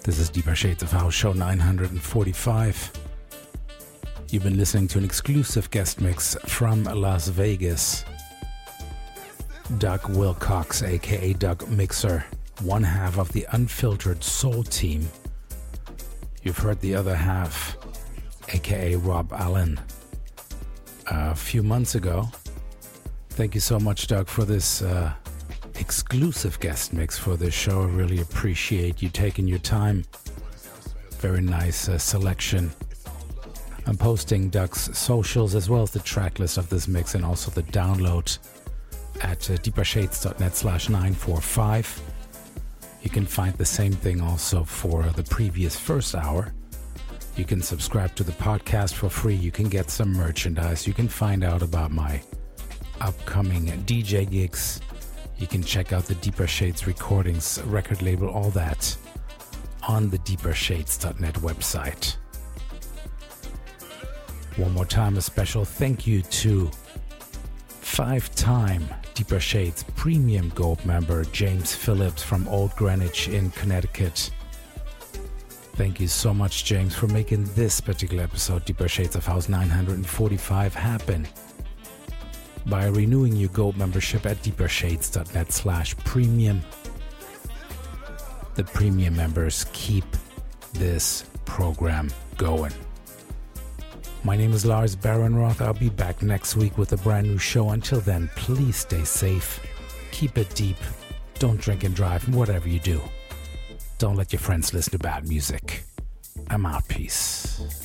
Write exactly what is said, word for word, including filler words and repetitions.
This is Deeper Shades of House, show nine forty-five. You've been listening to an exclusive guest mix from Las Vegas. Doug Wilcox, aka Doug Mixer, one half of the Unfiltered Soul team. You've heard the other half, aka Rob Allen, a few months ago. Thank you so much, Doug, for this uh, exclusive guest mix for this show. I really appreciate you taking your time. Very nice uh, selection. I'm posting Doug's socials as well as the track list of this mix and also the download at uh, deepershades.net slash 945. You can find the same thing also for the previous first hour. You can subscribe to the podcast for free. You can get some merchandise. You can find out about my upcoming D J gigs. You can check out the Deeper Shades recordings, record label, all that on the deepershades dot net website. One more time, a special thank you to five-time Deeper Shades Premium Gold member James Phillips from Old Greenwich in Connecticut. Thank you so much, James, for making this particular episode, Deeper Shades of House nine forty-five, happen by renewing your Gold membership at deepershades.net slash premium. The premium members keep this program going. My name is Lars Barenroth. I'll be back next week with a brand new show. Until then, please stay safe. Keep it deep. Don't drink and drive. And whatever you do, don't let your friends listen to bad music. I'm out. Peace.